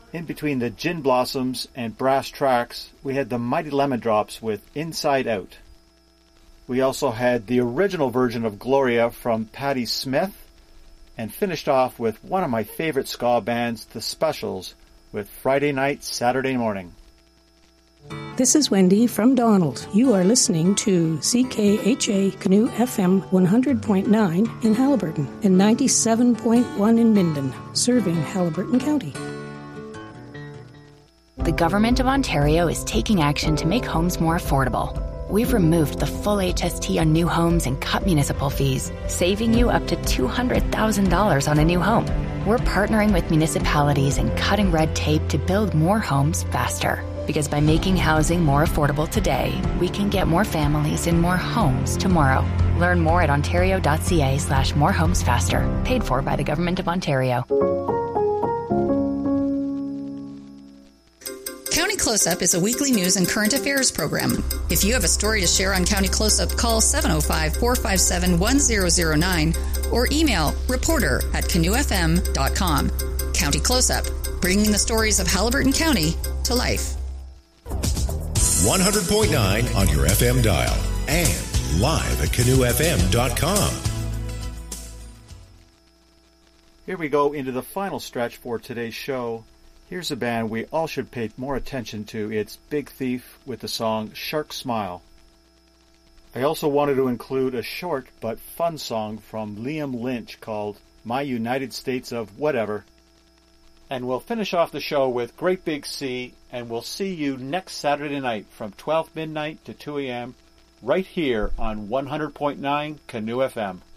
In between the Gin Blossoms and Brass Tracks, we had the Mighty Lemon Drops with Inside Out. We also had the original version of Gloria from Patti Smith, and finished off with one of my favorite ska bands, The Specials, with Friday Night, Saturday Morning. This is Wendy from Donald. You are listening to CKHA Canoe FM 100.9 in Haliburton and 97.1 in Minden, serving Haliburton County. The Government of Ontario is taking action to make homes more affordable. We've removed the full HST on new homes and cut municipal fees, saving you up to $200,000 on a new home. We're partnering with municipalities and cutting red tape to build more homes faster. Because by making housing more affordable today, we can get more families in more homes tomorrow. Learn more at ontario.ca/morehomesfaster. Paid for by the Government of Ontario. County Close-Up is a weekly news and current affairs program. If you have a story to share on County Close-Up, call 705-457-1009 or email reporter@canoefm.com. County Close-Up, bringing the stories of Haliburton County to life. 100.9 on your FM dial and live at canoefm.com. Here we go into the final stretch for today's show. Here's a band we all should pay more attention to. It's Big Thief with the song Shark Smile. I also wanted to include a short but fun song from Liam Lynch called My United States of Whatever. And we'll finish off the show with Great Big Sea, and we'll see you next Saturday night from 12 midnight to 2 a.m. right here on 100.9 Canoe FM.